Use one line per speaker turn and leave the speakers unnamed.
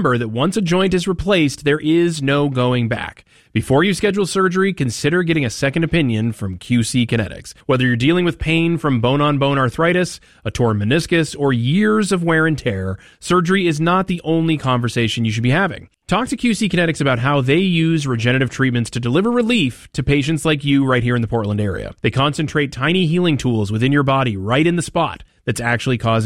remember that once a joint is replaced, there is no going back. Before you schedule surgery, consider getting a second opinion from QC Kinetics. Whether you're dealing with pain from bone-on-bone arthritis, a torn meniscus, or years of wear and tear, surgery is not the only conversation you should be having. Talk to QC Kinetics about how they use regenerative treatments to deliver relief to patients like you right here in the Portland area. They concentrate tiny healing tools within your body right in the spot that's actually causing